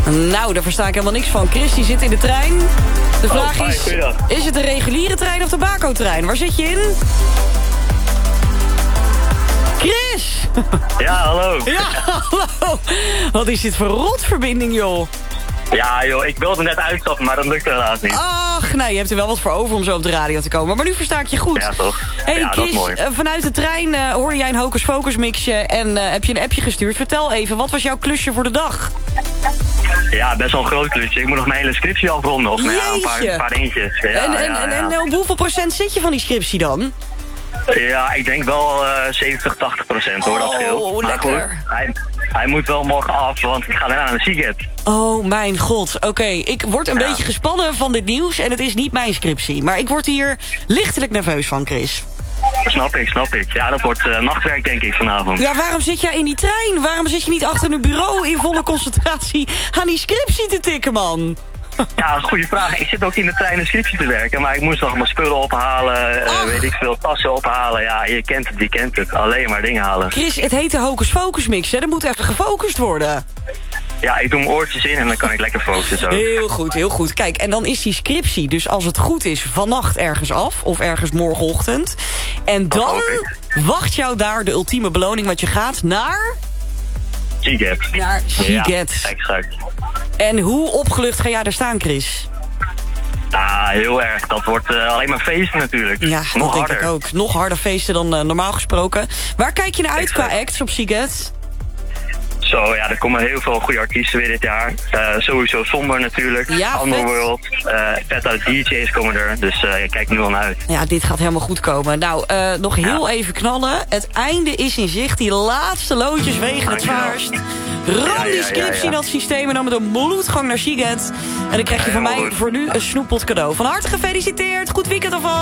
Nou, daar versta ik helemaal niks van. Chris, die zit in de trein. De vraag is het een reguliere trein of de Bako-trein? Waar zit je in? Chris! Ja, hallo. Ja, hallo. Wat is dit voor rotverbinding, joh? Ja, joh, ik wilde net uitstappen, maar dat lukt helaas niet. Ach, nou, je hebt er wel wat voor over om zo op de radio te komen. Maar nu versta ik je goed. Ja, toch? Hey, ja, Chris, dat is mooi. Vanuit de trein hoorde jij een Hocus Pocus mixje en heb je een appje gestuurd. Vertel even, wat was jouw klusje voor de dag? Ja, best wel een groot klusje. Ik moet nog mijn hele scriptie afronden. Of een paar dingetjes. Ja, en op hoeveel procent zit je van die scriptie dan? Ja, ik denk wel 70-80% hoor, dat scheelt. Oh, lekker. Goed, hij moet wel morgen af, want ik ga daarna naar de Seagate. Oh, mijn god. Oké, ik word een beetje gespannen van dit nieuws en het is niet mijn scriptie. Maar ik word hier lichtelijk nerveus van, Chris. Snap ik. Ja, dat wordt nachtwerk denk ik vanavond. Ja, waarom zit jij in die trein? Waarom zit je niet achter een bureau in volle concentratie aan die scriptie te tikken, man? Ja, dat is een goede vraag. Ik zit ook in de trein een scriptie te werken, maar ik moest nog mijn spullen ophalen, weet ik veel, tassen ophalen. Ja, je kent het. Alleen maar dingen halen. Chris, het heet de Hocus Pocus mix, hè? Er moet even gefocust worden. Ja, ik doe mijn oortjes in en dan kan ik lekker focussen zo. Heel goed. Kijk, en dan is die scriptie dus als het goed is vannacht ergens af, of ergens morgenochtend. En dan wacht jou daar de ultieme beloning, want je gaat naar... Seagate. Naar Seagate. Ja, exact. En hoe opgelucht ga jij daar staan, Chris? Ja, heel erg. Dat wordt alleen maar feesten natuurlijk. Ja, nog dat harder. denk ik ook. Nog harder feesten dan normaal gesproken. Waar kijk je naar uit qua acts op Seagate? Zo, ja, er komen heel veel goede artiesten weer dit jaar. Sowieso Somber natuurlijk. Ja, Underworld. Vet uit DJ's komen er. Dus kijk nu al naar uit. Ja, dit gaat helemaal goed komen. Nou, nog heel even knallen. Het einde is in zicht. Die laatste loodjes wegen het zwaarst. Ram die scriptie in dat systeem en dan met een bloedgang naar Seagate. En dan krijg je van mij voor nu een snoeppot cadeau. Van harte gefeliciteerd. Goed weekend alvast.